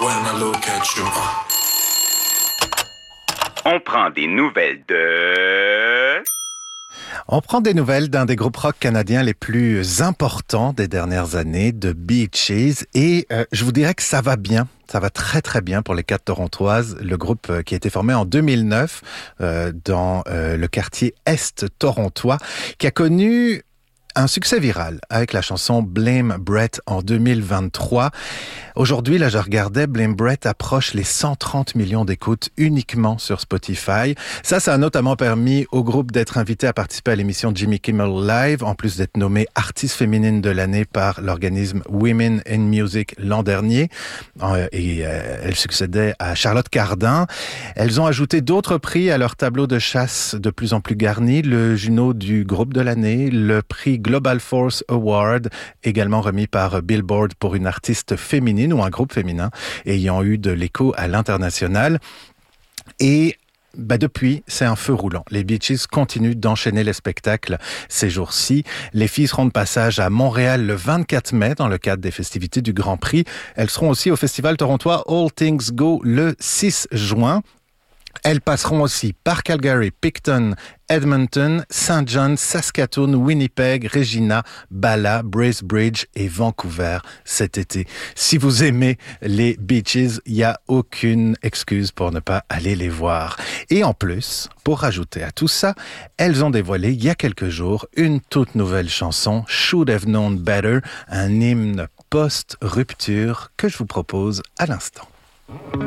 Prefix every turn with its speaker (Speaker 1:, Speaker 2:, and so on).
Speaker 1: when I look at you.
Speaker 2: On prend des nouvelles de...
Speaker 3: On prend des nouvelles d'un des groupes rock canadiens les plus importants des dernières années, de Bee Gees, et je vous dirais que ça va bien. Ça va très très bien pour les 4 Torontoises, le groupe qui a été formé en 2009 dans le quartier Est torontois, qui a connu un succès viral avec la chanson Blame Brett en 2023. Aujourd'hui, là, je regardais, Blame Brett approche les 130 millions d'écoutes uniquement sur Spotify. Ça a notamment permis au groupe d'être invité à participer à l'émission Jimmy Kimmel Live, en plus d'être nommée artiste féminine de l'année par l'organisme Women in Music l'an dernier. Elle succédait à Charlotte Cardin. Elles ont ajouté d'autres prix à leur tableau de chasse de plus en plus garni. Le Juno du groupe de l'année, le prix Global Force Award, également remis par Billboard pour une artiste féminine ou un groupe féminin ayant eu de l'écho à l'international. Et depuis, c'est un feu roulant. Les Bee Gees continuent d'enchaîner les spectacles ces jours-ci. Les filles seront de passage à Montréal le 24 mai dans le cadre des festivités du Grand Prix. Elles seront aussi au festival torontois All Things Go le 6 juin. Elles passeront aussi par Calgary, Picton, Edmonton, Saint John, Saskatoon, Winnipeg, Regina, Bala, Bracebridge et Vancouver cet été. Si vous aimez les Bee Gees, il n'y a aucune excuse pour ne pas aller les voir. Et en plus, pour rajouter à tout ça, elles ont dévoilé il y a quelques jours une toute nouvelle chanson, Should Have Known Better, un hymne post-rupture que je vous propose à l'instant.